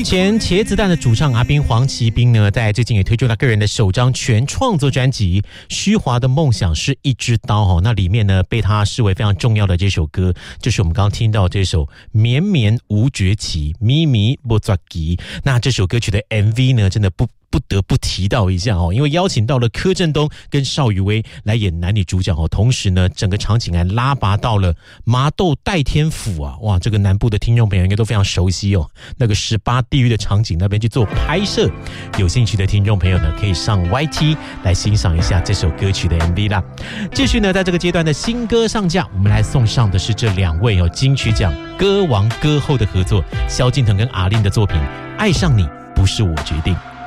前茄子蛋的主唱阿斌黄奇斌呢，在最近也推出了个人的首张全创作专辑《虚华的梦想是一支刀》哦。那里面呢，被他视为非常重要的这首歌，就是我们刚刚听到这首《绵绵无绝期》咪咪不抓吉。那这首歌曲的 MV 呢，真的不得不提到一下哦，因为邀请到了柯震东跟邵雨薇来演男女主角哦，同时呢，整个场景还拉拔到了麻豆代天府啊，哇，这个南部的听众朋友应该都非常熟悉哦，那个18地狱的场景那边去做拍摄，有兴趣的听众朋友呢，可以上 YT 来欣赏一下这首歌曲的 MV 啦。继续呢，在这个阶段的新歌上架，我们来送上的是这2位哦，金曲奖歌王歌后的合作，萧敬腾跟阿令的作品《爱上你不是我决定》。